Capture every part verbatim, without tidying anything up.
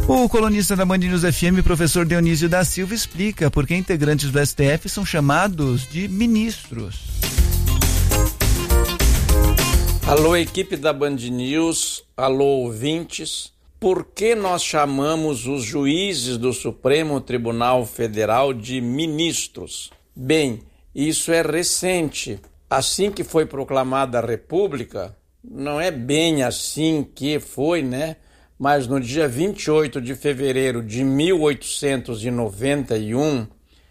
O colunista da Band News F M, professor Dionísio da Silva, explica por que integrantes do S T F são chamados de ministros. Alô, equipe da Band News, alô, ouvintes. Por que nós chamamos os juízes do Supremo Tribunal Federal de ministros? Bem, isso é recente. Assim que foi proclamada a República, não é bem assim que foi, né? Mas no dia vinte e oito de fevereiro de mil oitocentos e noventa e um,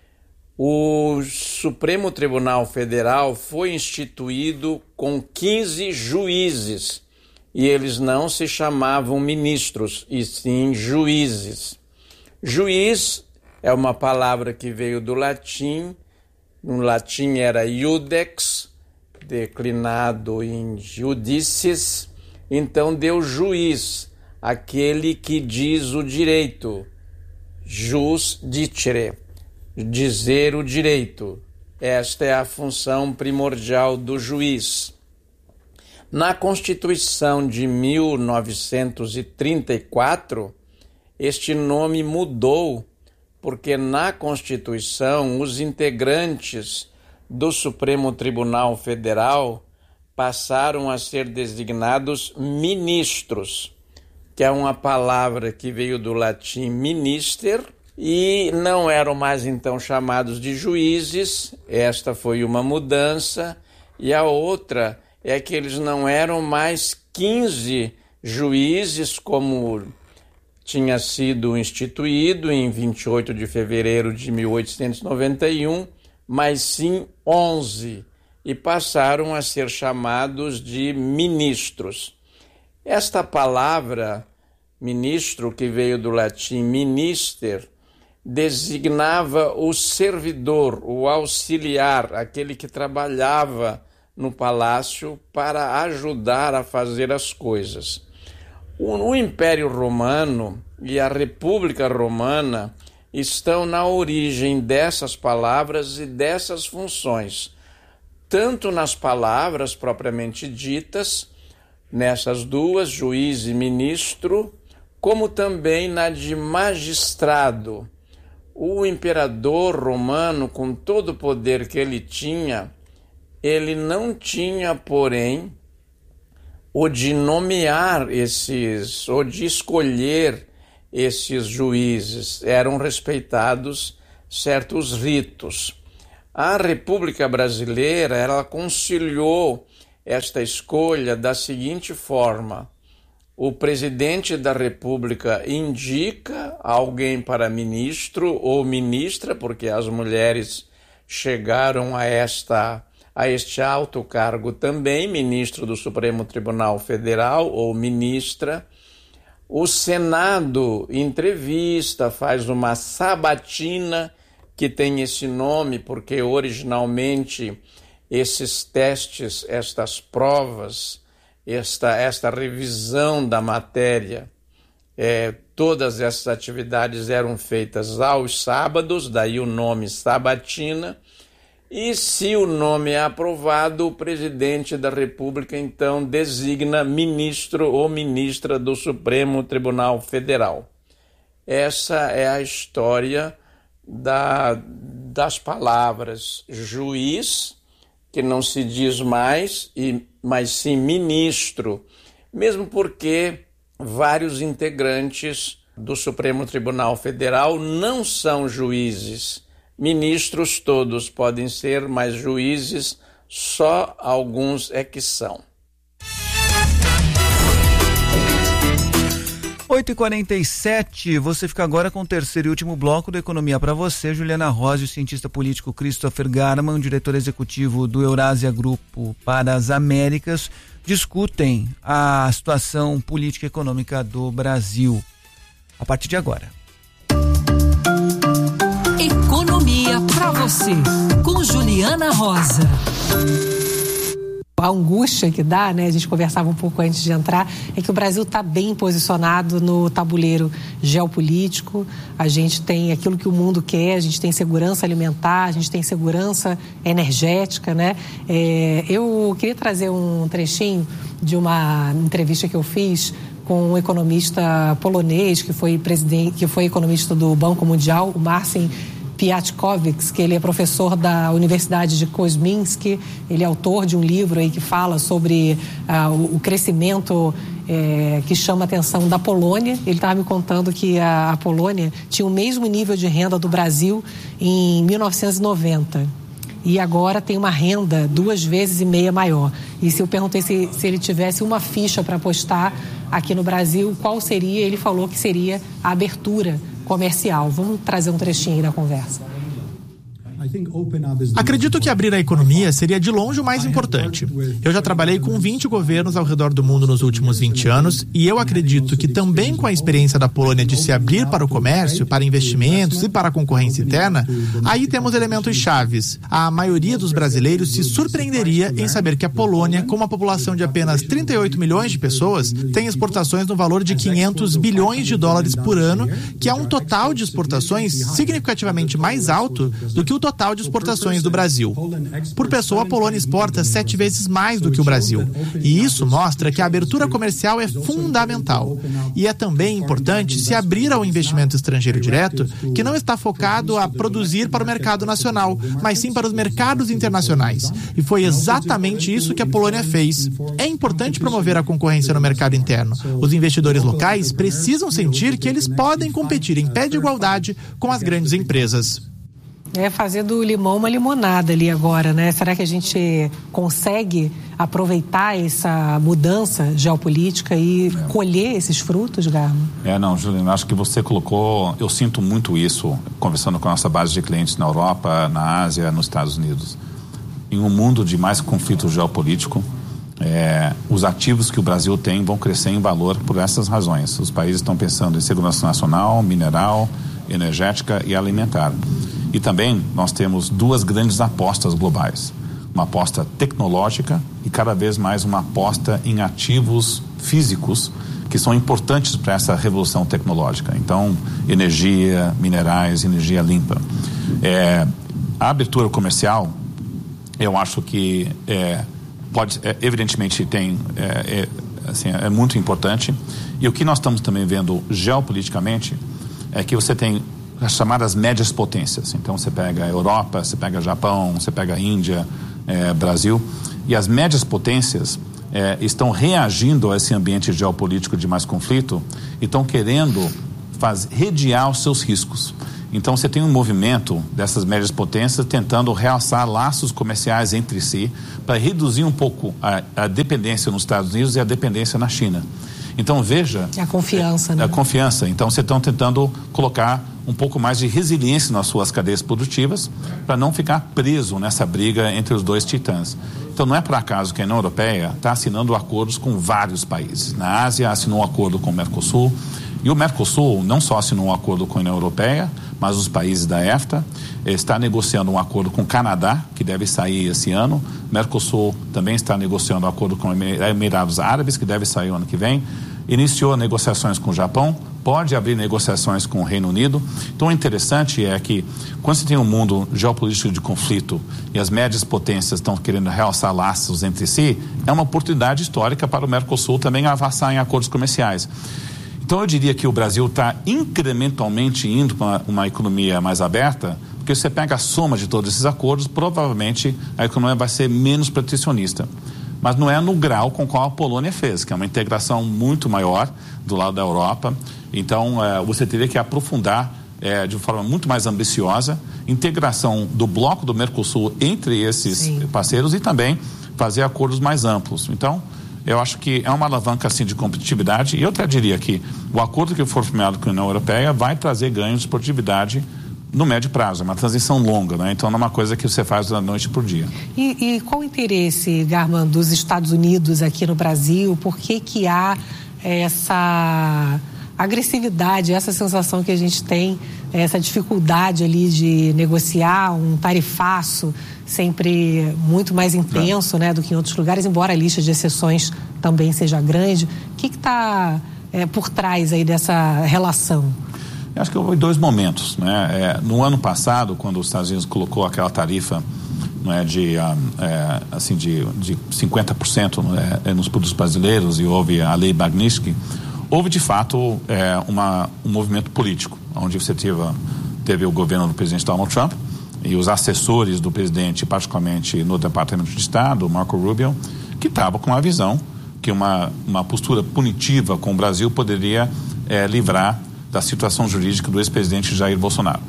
o Supremo Tribunal Federal foi instituído com quinze juízes, e eles não se chamavam ministros, e sim juízes. Juiz é uma palavra que veio do latim, no latim era iudex, declinado em judices, então deu juiz, aquele que diz o direito, jus dicere, dizer o direito. Esta é a função primordial do juiz. Na Constituição de mil novecentos e trinta e quatro, este nome mudou, porque na Constituição os integrantes do Supremo Tribunal Federal passaram a ser designados ministros, que é uma palavra que veio do latim minister, e não eram mais então chamados de juízes. Esta foi uma mudança. E a outra é que eles não eram mais quinze juízes, como tinha sido instituído em vinte e oito de fevereiro de mil oitocentos e noventa e um, mas sim onze, e passaram a ser chamados de ministros. Esta palavra, ministro, que veio do latim minister, designava o servidor, o auxiliar, aquele que trabalhava no palácio para ajudar a fazer as coisas. O, o Império Romano e a República Romana estão na origem dessas palavras e dessas funções, tanto nas palavras propriamente ditas, nessas duas, juiz e ministro, como também na de magistrado. O imperador romano, com todo o poder que ele tinha, ele não tinha, porém, o de nomear esses, ou de escolher esses juízes. Eram respeitados certos ritos. A República Brasileira, ela conciliou esta escolha da seguinte forma: o presidente da República indica alguém para ministro ou ministra, porque as mulheres chegaram a, esta, a este alto cargo também, ministro do Supremo Tribunal Federal ou ministra. O Senado entrevista, faz uma sabatina, que tem esse nome porque originalmente esses testes, estas provas, Esta, esta revisão da matéria, é, todas essas atividades eram feitas aos sábados, daí o nome sabatina, e se o nome é aprovado, o presidente da República então designa ministro ou ministra do Supremo Tribunal Federal. Essa é a história da, das palavras juiz, que não se diz mais, e, mas sim ministro, mesmo porque vários integrantes do Supremo Tribunal Federal não são juízes. Ministros todos podem ser, mas juízes só alguns é que são. oito e quarenta e sete, você fica agora com o terceiro e último bloco do Economia para você. Juliana Rosa e o cientista político Christopher Garman, diretor executivo do Eurásia Grupo para as Américas, discutem a situação política e econômica do Brasil. A partir de agora. Economia para você, com Juliana Rosa. A angústia que dá, né, a gente conversava um pouco antes de entrar, é que o Brasil está bem posicionado no tabuleiro geopolítico. A gente tem aquilo que o mundo quer, a gente tem segurança alimentar, a gente tem segurança energética, né? É, eu queria trazer um trechinho de uma entrevista que eu fiz com um economista polonês que foi presidente, que foi economista do Banco Mundial, o Marcin Piatkowicz, que ele é professor da Universidade de Kosminski. Ele é autor de um livro aí que fala sobre uh, o, o crescimento é, que chama a atenção da Polônia. Ele estava me contando que a, a Polônia tinha o mesmo nível de renda do Brasil em mil novecentos e noventa. E agora tem uma renda duas vezes e meia maior. E se eu perguntei se, se ele tivesse uma ficha para apostar aqui no Brasil, qual seria? Ele falou que seria a abertura comercial. Vamos trazer um trechinho aí da conversa. Acredito que abrir a economia seria de longe o mais importante. Eu já trabalhei com vinte governos ao redor do mundo nos últimos vinte anos e eu acredito que também com a experiência da Polônia de se abrir para o comércio, para investimentos e para a concorrência interna, aí temos elementos chaves. A maioria dos brasileiros se surpreenderia em saber que a Polônia, com uma população de apenas trinta e oito milhões de pessoas, tem exportações no valor de quinhentos bilhões de dólares por ano, que é um total de exportações significativamente mais alto do que o total total de exportações do Brasil. Por pessoa, a Polônia exporta sete vezes mais do que o Brasil. E isso mostra que a abertura comercial é fundamental. E é também importante se abrir ao investimento estrangeiro direto, que não está focado a produzir para o mercado nacional, mas sim para os mercados internacionais. E foi exatamente isso que a Polônia fez. É importante promover a concorrência no mercado interno. Os investidores locais precisam sentir que eles podem competir em pé de igualdade com as grandes empresas. É fazer do limão uma limonada ali agora, né? Será que a gente consegue aproveitar essa mudança geopolítica e é. colher esses frutos, Garma? É, não, Juliana, acho que você colocou, eu sinto muito isso, conversando com a nossa base de clientes na Europa, na Ásia, nos Estados Unidos. Em um mundo de mais conflito geopolítico, é, os ativos que o Brasil tem vão crescer em valor por essas razões. Os países estão pensando em segurança nacional, mineral, energética e alimentar. E também nós temos duas grandes apostas globais. Uma aposta tecnológica e cada vez mais uma aposta em ativos físicos que são importantes para essa revolução tecnológica. Então, energia, minerais, energia limpa. É, a abertura comercial, eu acho que é, pode, é, evidentemente tem, é, é, assim, é muito importante. E o que nós estamos também vendo geopoliticamente é que você tem as chamadas médias potências. Então você pega a Europa, você pega Japão, você pega a Índia, é, Brasil, e as médias potências é, estão reagindo a esse ambiente geopolítico de mais conflito e estão querendo faz, rediar os seus riscos. Então você tem um movimento dessas médias potências tentando realçar laços comerciais entre si para reduzir um pouco a, a dependência nos Estados Unidos e a dependência na China. Então veja... A confiança, né? A confiança. Então vocês estão tentando colocar um pouco mais de resiliência nas suas cadeias produtivas para não ficar preso nessa briga entre os dois titãs. Então não é por acaso que a União Europeia está assinando acordos com vários países. Na Ásia assinou um acordo com o Mercosul e o Mercosul não só assinou um acordo com a União Europeia, mas os países da EFTA, está negociando um acordo com o Canadá, que deve sair esse ano. O Mercosul também está negociando um acordo com os Emirados Árabes, que deve sair o ano que vem. Iniciou negociações com o Japão, pode abrir negociações com o Reino Unido. Então, o interessante é que, quando você tem um mundo geopolítico de conflito e as médias potências estão querendo realçar laços entre si, é uma oportunidade histórica para o Mercosul também avançar em acordos comerciais. Então, eu diria que o Brasil está incrementalmente indo para uma, uma economia mais aberta, porque se você pega a soma de todos esses acordos, provavelmente a economia vai ser menos protecionista. Mas não é no grau com qual a Polônia fez, que é uma integração muito maior do lado da Europa. Então, é, você teria que aprofundar é, de forma muito mais ambiciosa integração do bloco do Mercosul entre esses Sim. parceiros e também fazer acordos mais amplos. Então, eu acho que é uma alavanca assim, de competitividade. E eu até diria que o acordo que for firmado com a União Europeia vai trazer ganhos de produtividade no médio prazo. É uma transição longa, né? Então não é uma coisa que você faz da noite por dia. E, e qual o interesse, Garman, dos Estados Unidos aqui no Brasil? Por que que há essa agressividade, essa sensação que a gente tem, essa dificuldade ali de negociar um tarifaço sempre muito mais intenso, é. né, do que em outros lugares, embora a lista de exceções também seja grande. O que está é, por trás aí dessa relação? Eu acho que houve dois momentos, né? É, no ano passado, quando os Estados Unidos colocou aquela tarifa, não é, de, é, assim, de, de cinquenta por cento, não é, nos produtos brasileiros e houve a lei Magnitsky, houve de fato é, uma, um movimento político, onde você teve, teve o governo do presidente Donald Trump e os assessores do presidente, particularmente no Departamento de Estado, o Marco Rubio, que estavam com a visão que uma, uma postura punitiva com o Brasil poderia é, livrar da situação jurídica do ex-presidente Jair Bolsonaro.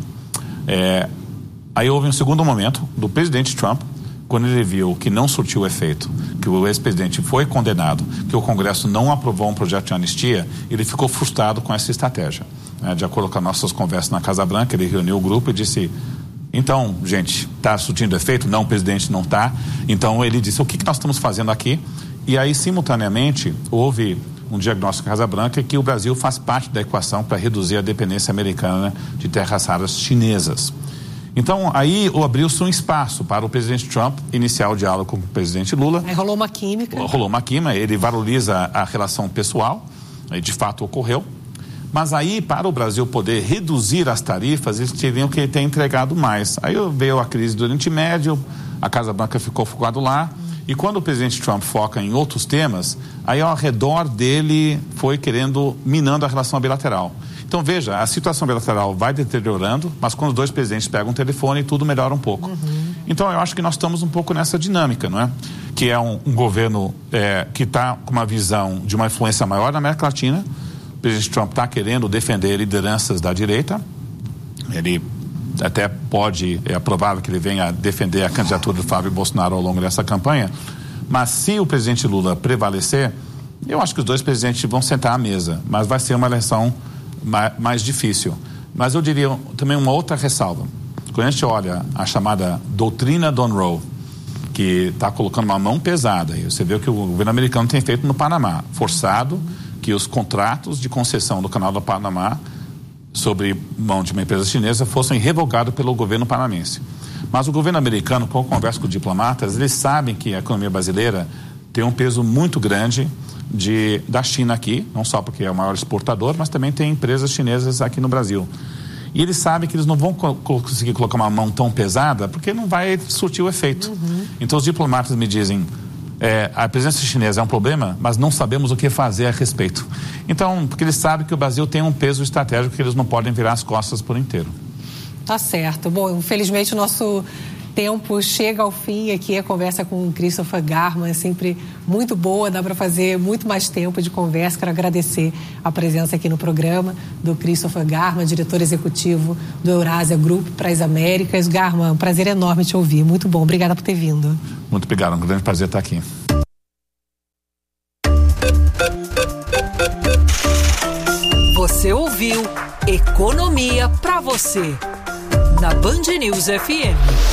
É, aí houve um segundo momento do presidente Trump, quando ele viu que não surtiu efeito, que o ex-presidente foi condenado, que o Congresso não aprovou um projeto de anistia, ele ficou frustrado com essa estratégia. É, de acordo com as nossas conversas na Casa Branca, ele reuniu o grupo e disse: então, gente, está surtindo efeito? Não, o presidente não está. Então ele disse: o que, que nós estamos fazendo aqui? E aí, simultaneamente, houve um diagnóstico na Casa Branca que o Brasil faz parte da equação para reduzir a dependência americana de terras raras chinesas. Então, aí abriu-se um espaço para o presidente Trump iniciar o diálogo com o presidente Lula. Aí rolou uma química. Rolou uma química, ele valoriza a relação pessoal, e de fato ocorreu. Mas aí, para o Brasil poder reduzir as tarifas, eles teriam que ter entregado mais. Aí veio a crise do Oriente Médio, a Casa Branca ficou focado lá. E quando o presidente Trump foca em outros temas, aí ao redor dele foi querendo, minando a relação bilateral. Então, veja, a situação bilateral vai deteriorando, mas quando os dois presidentes pegam o telefone, tudo melhora um pouco. Uhum. Então, eu acho que nós estamos um pouco nessa dinâmica, não é? Que é um, um governo é, que está com uma visão de uma influência maior na América Latina. O presidente Trump está querendo defender lideranças da direita. Ele até pode, é provável que ele venha defender a candidatura do Flávio Bolsonaro ao longo dessa campanha. Mas se o presidente Lula prevalecer, eu acho que os dois presidentes vão sentar à mesa, mas vai ser uma eleição mais difícil. Mas eu diria também uma outra ressalva. Quando a gente olha a chamada doutrina Don Roe, que está colocando uma mão pesada, e você vê o que o governo americano tem feito no Panamá, forçado que os contratos de concessão do canal do Panamá sobre mão de uma empresa chinesa fossem revogados pelo governo panamense. Mas o governo americano, quando conversa com diplomatas, eles sabem que a economia brasileira tem um peso muito grande De, da China aqui, não só porque é o maior exportador, mas também tem empresas chinesas aqui no Brasil. E eles sabem que eles não vão co- conseguir colocar uma mão tão pesada, porque não vai surtir o efeito. Uhum. Então os diplomatas me dizem, é, a presença chinesa é um problema, mas não sabemos o que fazer a respeito. Então, porque eles sabem que o Brasil tem um peso estratégico que eles não podem virar as costas por inteiro. Tá certo. Bom, infelizmente o nosso tempo chega ao fim aqui. A conversa com o Christopher Garman é sempre muito boa, dá para fazer muito mais tempo de conversa. Quero agradecer a presença aqui no programa do Christopher Garman, diretor executivo do Eurasia Group para as Américas. Garman, um prazer enorme te ouvir, muito bom, obrigada por ter vindo. Muito obrigado, um grande prazer estar aqui. Você ouviu Economia para você, na Band News F M.